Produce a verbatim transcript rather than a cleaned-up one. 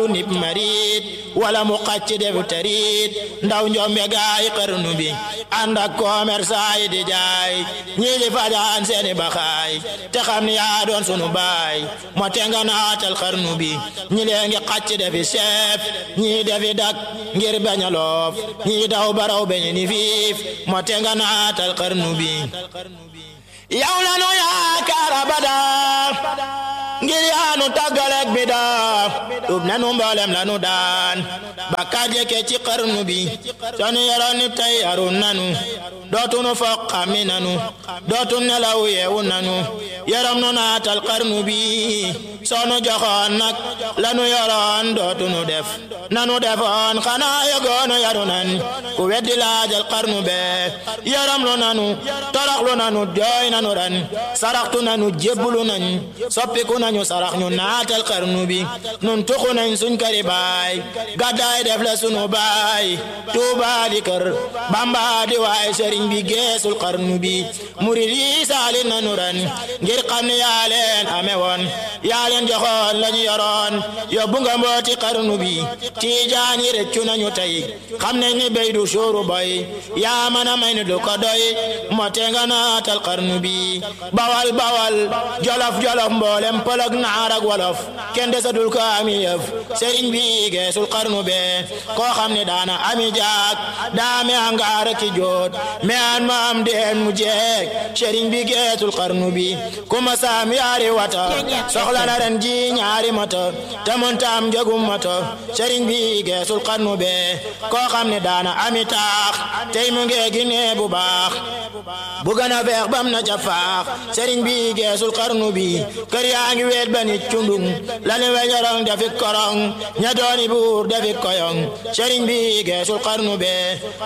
nib marit wala mu xacc def tarit ndaw njombe gaay xarnu bi ànd ak commerçant yi di jaay ñii di fajaan seeni baxaay te xam ni yaa doon sunu baay moo te nga naatal xarnu bi ñi lee ngi xacc defi chef ñii defi dak ngir bañ a loof ñii daw baraw beñ ni fiif moo te nga naatal xarnu bi yow la nu yaakaar abada ngir yaanu tàggaleek bi daa tub nanu mboolem lanu daan bakkaar jeke ci xarnu bi sonu yoroon ni tey arun nanu dootunu foq xami nanu dootun nelaw yeewu nanu yaram nu naatal xarnu bi sonu joxoon nag lanu yoroon dootunu def nanu defoon xanaa yegoonu yaru nan ku weddi laajal xarnu be yaram lu nanu toroxlu nanu jooy nanu ran saraxtu nanu jébbulu nañ soppiku nañu sarax ñu naatal xarnu bi nun tuxu nañ suñ kari baay gàddaay def la sunu baay Tuuba di kër Bamba di waay sëriñ bi geesul xarnu bi murid yi saali nanu ran ngir xam ne yaa leen ame woon yaa leen joxoon lañu yoroon yóbbu nga mbooti xarnu bi tiijaan yi rëccu nañu tey xam nañ ni béy du suuru boy yaa mën a may ni du ko doy moo te nga naatal xarnu bi bawal bawal jolof jolof mboolem pëlëg naar ak wolof kenn desatul ko ami yëf sëriñ bi geesul xarnu be koo xam ne daana ami jaak daame angaar ki joot me an ma am deen mu jeek sëriñ bi geesul xarnu bi kuma saam yaari wata soxla na ren ji ñaari mata te montam jagum mata sëriñ bi geesul xarnu be koo xam ne daana ami taax tey mu ngeegi ne bu baax bu gën a feex bam na ca faax sëriñ bi geesul xarnu bi kër yaa ngi weet ba nit cundung lani weñorong defik korong ña dooni buur defik koyong sëriñ bi geesul xarnu be